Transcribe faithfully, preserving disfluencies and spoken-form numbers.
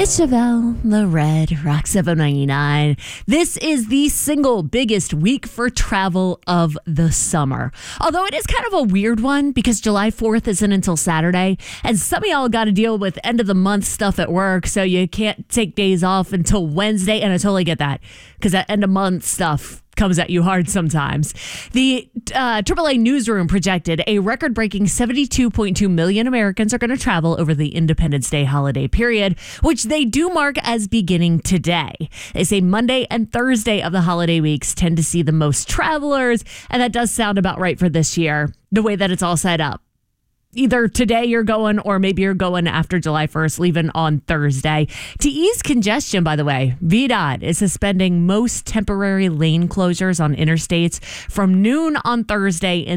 It's Chevelle, the Red Rock seven ninety-nine. This is the single biggest week for travel of the summer. Although it is kind of a weird one because July fourth isn't until Saturday. And some of y'all got to deal with end of the month stuff at work. So you can't take days off until Wednesday. And I totally get that because that end of month stuff comes at you hard sometimes. The uh, triple A Newsroom projected a record-breaking seventy-two point two million Americans are going to travel over the Independence Day holiday period, which they do mark as beginning today. They say Monday and Thursday of the holiday weeks tend to see the most travelers, and that does sound about right for this year, the way that it's all set up. Either today you're going or maybe you're going after July first, leaving on Thursday. To ease congestion, by the way, V DOT is suspending most temporary lane closures on interstates from noon on Thursday